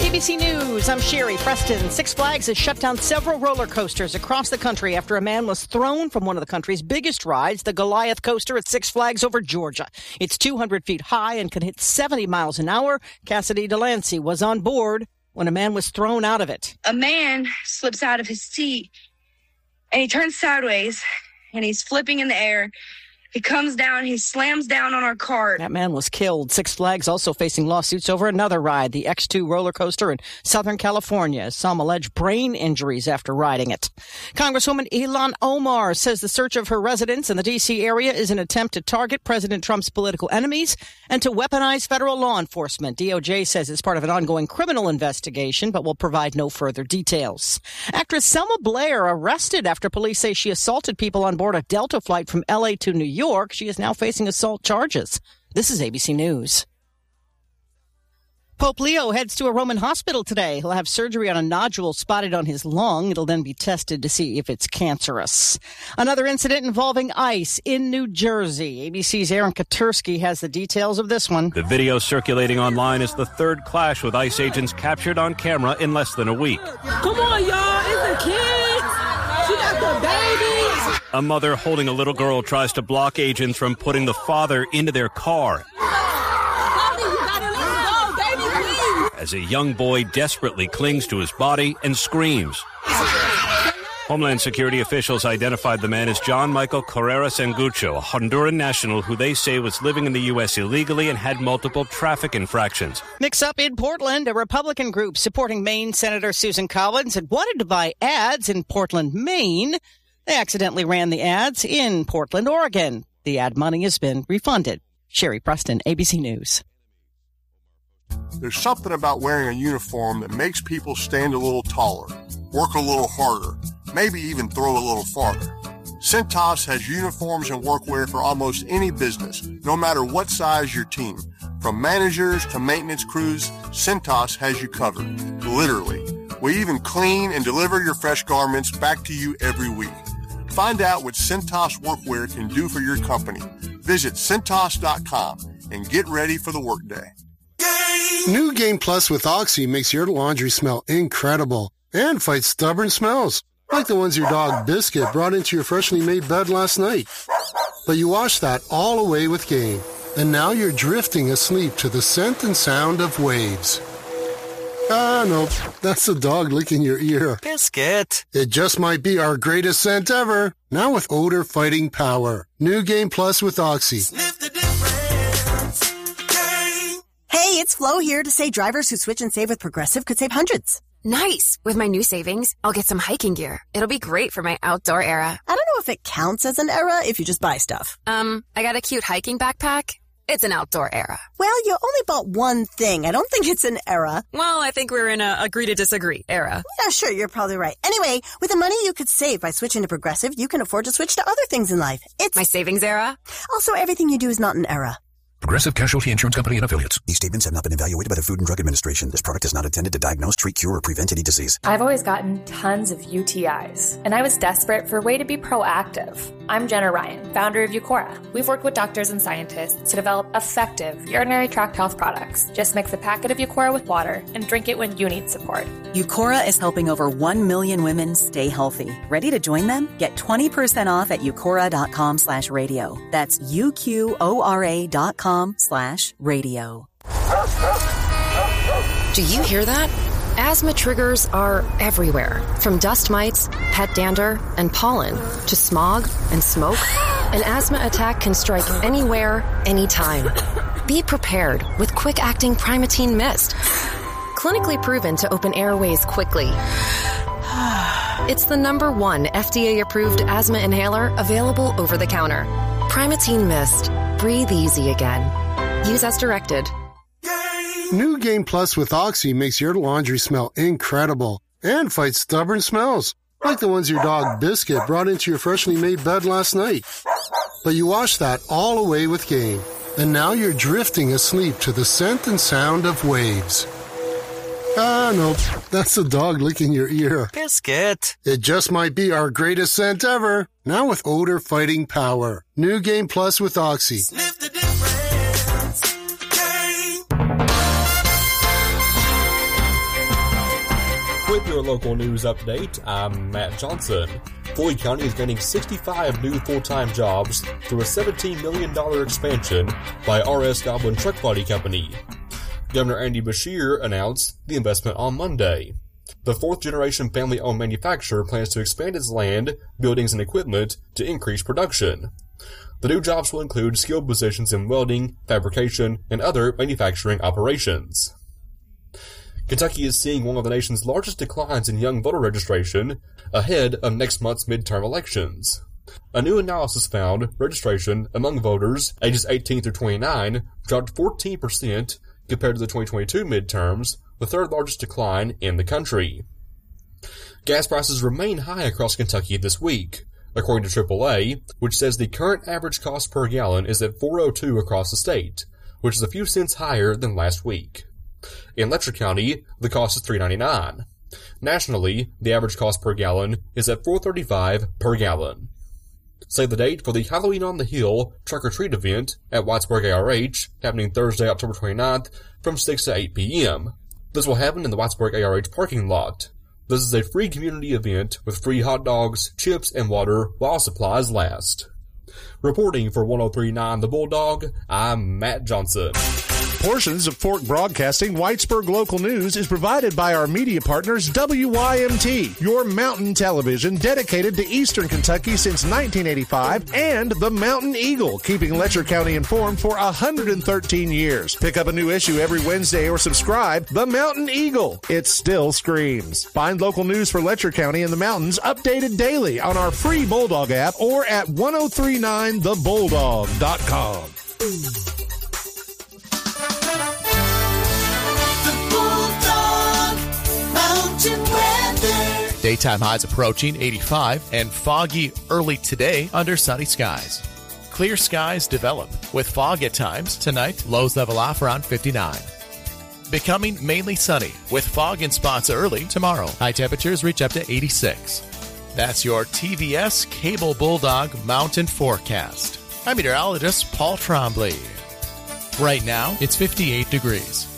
ABC News, I'm Sherry Preston. Six Flags has shut down several roller coasters across the country after a man was thrown from one of the country's biggest rides, the Goliath coaster at Six Flags over Georgia. It's 200 feet high and can hit 70 miles an hour. Cassidy Delancey was on board when a man was thrown out of it. A man slips out of his seat and he turns sideways and he's flipping in the air. He comes down, he slams down on our cart. That man was killed. Six Flags also facing lawsuits over another ride, the X2 roller coaster in Southern California. Some allege brain injuries after riding it. Congresswoman Ilhan Omar says the search of her residence in the D.C. area is an attempt to target President Trump's political enemies and to weaponize federal law enforcement. DOJ says it's part of an ongoing criminal investigation, but will provide no further details. Actress Selma Blair arrested after police say she assaulted people on board a Delta flight from L.A. to New York. She is now facing assault charges. This is ABC News. Pope Leo heads to a Roman hospital today. He'll have surgery on a nodule spotted on his lung. It'll then be tested to see if it's cancerous. Another incident involving ICE in New Jersey. ABC's Aaron Katursky has the details of this one. The video circulating online is the third clash with ICE agents captured on camera in less than a week. Come on, y'all. It's a kid. She got the baby. A mother holding a little girl tries to block agents from putting the father into their car. As a young boy desperately clings to his body and screams. Homeland Security officials identified the man as John Michael Carrera Sangucho, a Honduran national who they say was living in the U.S. illegally and had multiple traffic infractions. Mix up in Portland, a Republican group supporting Maine Senator Susan Collins had wanted to buy ads in Portland, Maine. They accidentally ran the ads in Portland, Oregon. The ad money has been refunded. Sherry Preston, ABC News. There's something about wearing a uniform that makes people stand a little taller, work a little harder, maybe even throw a little farther. Cintas has uniforms and workwear for almost any business, no matter what size your team. From managers to maintenance crews, Cintas has you covered, literally. We even clean and deliver your fresh garments back to you every week. Find out what Cintas workwear can do for your company. Visit Cintas.com and get ready for the workday. New Game Plus with Oxy makes your laundry smell incredible and fights stubborn smells, like the ones your dog Biscuit brought into your freshly made bed last night. But you wash that all away with Game, and now you're drifting asleep to the scent and sound of waves. Nope, that's the dog licking your ear. Biscuit. It just might be our greatest scent ever, now with odor fighting power. New Game Plus with Oxy. Sniff the difference. Hey, it's Flo here to say drivers who switch and save with Progressive could save hundreds. Nice. With my new savings, I'll get some hiking gear. It'll be great for my outdoor era. I don't know if it counts as an era if you just buy stuff. I got a cute hiking backpack. It's an outdoor era. Well, you only bought one thing. I don't think it's an era. Well, I think we're in a agree to disagree era. Yeah, sure, you're probably right. Anyway, with the money you could save by switching to Progressive, you can afford to switch to other things in life. It's my savings era. Also, everything you do is not an era. Progressive Casualty Insurance Company and Affiliates. These statements have not been evaluated by the Food and Drug Administration. This product is not intended to diagnose, treat, cure, or prevent any disease. I've always gotten tons of UTIs, and I was desperate for a way to be proactive. I'm Jenna Ryan, founder of Eucora. We've worked with doctors and scientists to develop effective urinary tract health products. Just mix a packet of Eucora with water and drink it when you need support. Eucora is helping over 1 million women stay healthy. Ready to join them? Get 20% off at eucora.com/radio. That's UQORA.com/radio. Do you hear that? Asthma triggers are everywhere, from dust mites, pet dander, and pollen, to smog and smoke. An asthma attack can strike anywhere, anytime. Be prepared with quick-acting Primatene Mist. Clinically proven to open airways quickly. It's the #1 FDA-approved asthma inhaler available over the counter. Primatene Mist. Breathe easy again. Use as directed. New Game Plus with Oxy makes your laundry smell incredible and fights stubborn smells, like the ones your dog Biscuit brought into your freshly made bed last night. But you wash that all away with Game, and now you're drifting asleep to the scent and sound of waves. Nope, that's the dog licking your ear. Biscuit. It just might be our greatest scent ever, now with odor fighting power. New Game Plus with Oxy. Sniff the difference. With your local news update, I'm Matt Johnson. Floyd County is gaining 65 new full-time jobs through a $17 million expansion by R.S. Goblin Truck Body Company. Governor Andy Beshear announced the investment on Monday. The fourth-generation family-owned manufacturer plans to expand its land, buildings, and equipment to increase production. The new jobs will include skilled positions in welding, fabrication, and other manufacturing operations. Kentucky is seeing one of the nation's largest declines in young voter registration ahead of next month's midterm elections. A new analysis found registration among voters ages 18 through 29 dropped 14% compared to the 2022 midterms, the third largest decline in the country. Gas prices remain high across Kentucky this week, according to AAA, which says the current average cost per gallon is at $4.02 across the state, which is a few cents higher than last week. In Letcher County, the cost is $3.99. Nationally, the average cost per gallon is at $4.35 per gallon. Save the date for the Halloween on the Hill Trick-or-Treat event at Whitesburg ARH, happening Thursday, October 29th, from 6 to 8 p.m. This will happen in the Whitesburg ARH parking lot. This is a free community event with free hot dogs, chips, and water while supplies last. Reporting for 103.9 The Bulldog, I'm Matt Johnson. Portions of Fork Broadcasting Whitesburg Local News is provided by our media partners WYMT, your mountain television dedicated to Eastern Kentucky since 1985, and the Mountain Eagle, keeping Letcher County informed for 113 years. Pick up a new issue every Wednesday or subscribe. The Mountain Eagle. It still screams. Find local news for Letcher County and the mountains updated daily on our free Bulldog app or at 1039thebulldog.com. Daytime highs approaching 85 and foggy early today under sunny skies. Clear skies develop with fog at times. Tonight, lows level off around 59. Becoming mainly sunny with fog in spots early tomorrow. High temperatures reach up to 86. That's your TVS Cable Bulldog Mountain Forecast. I'm meteorologist Paul Trombley. Right now, it's 58 degrees.